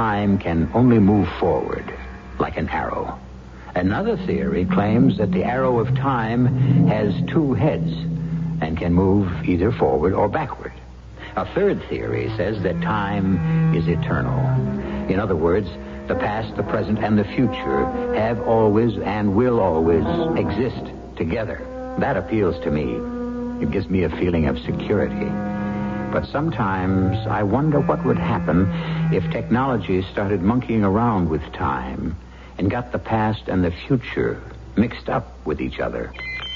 time can only move forward, like an arrow. Another theory claims that the arrow of time has two heads and can move either forward or backward. A third theory says that time is eternal. In other words, the past, the present, and the future have always and will always exist together. That appeals to me. It gives me a feeling of security. But sometimes I wonder what would happen if technology started monkeying around with time and got the past and the future mixed up with each other.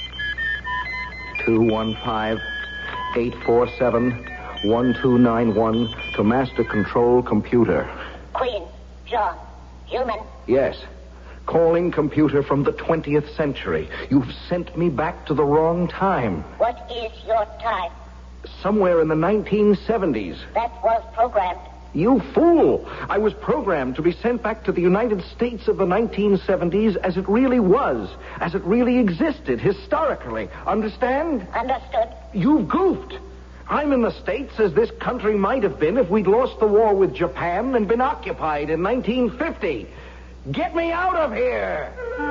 215-847-1291 to Master Control Computer. Queen, John, human. Yes. Calling computer from the 20th century. You've sent me back to the wrong time. What is your time? Somewhere in the 1970s. That was programmed. You fool! I was programmed to be sent back to the United States of the 1970s as it really was, as it really existed, historically. Understand? Understood. You've goofed. I'm in the States as this country might have been if we'd lost the war with Japan and been occupied in 1950. Get me out of here!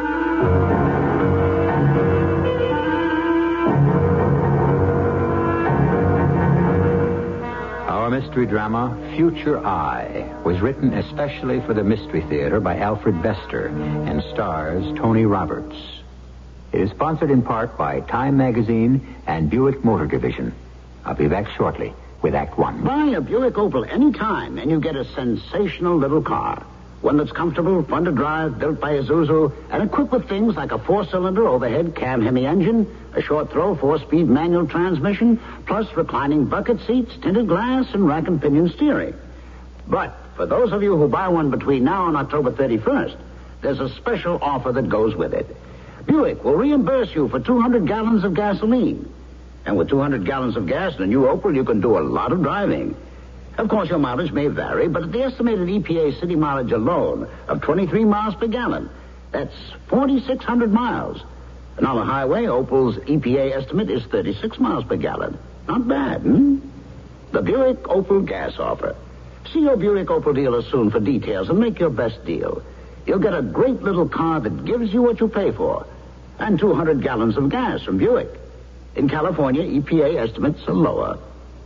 Our mystery drama, Future I, was written especially for the Mystery Theater by Alfred Bester and stars Tony Roberts. It is sponsored in part by Time Magazine and Buick Motor Division. I'll be back shortly with Act One. Buy a Buick Opal anytime and you get a sensational little car. One that's comfortable, fun to drive, built by Isuzu, and equipped with things like a 4-cylinder overhead cam Hemi engine, a short-throw 4-speed manual transmission, plus reclining bucket seats, tinted glass, and rack and pinion steering. But for those of you who buy one between now and October 31st, there's a special offer that goes with it. Buick will reimburse you for 200 gallons of gasoline. And with 200 gallons of gas in a new Opal, you can do a lot of driving. Of course, your mileage may vary, but at the estimated EPA city mileage alone of 23 miles per gallon, that's 4,600 miles. And on the highway, Opal's EPA estimate is 36 miles per gallon. Not bad, hmm? The Buick Opal gas offer. See your Buick Opal dealer soon for details and make your best deal. You'll get a great little car that gives you what you pay for. And 200 gallons of gas from Buick. In California, EPA estimates are lower.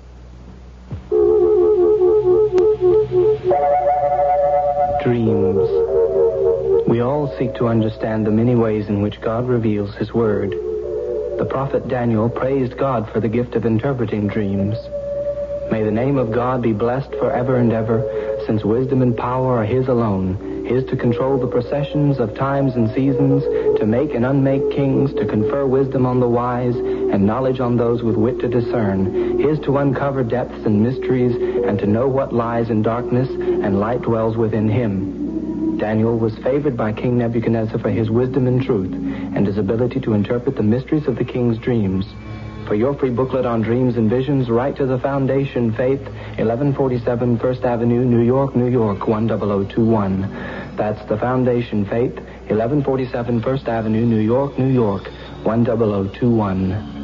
Dreams. We all seek to understand the many ways in which God reveals His Word. The prophet Daniel praised God for the gift of interpreting dreams. May the name of God be blessed forever and ever, since wisdom and power are His alone. His to control the processions of times and seasons, to make and unmake kings, to confer wisdom on the wise, and knowledge on those with wit to discern. His to uncover depths and mysteries, and to know what lies in darkness, and light dwells within him. Daniel was favored by King Nebuchadnezzar for his wisdom and truth, and his ability to interpret the mysteries of the king's dreams. For your free booklet on dreams and visions, write to the Foundation Faith, 1147 First Avenue, New York, New York, 10021. That's the Foundation Faith, 1147 First Avenue, New York, New York, 10021.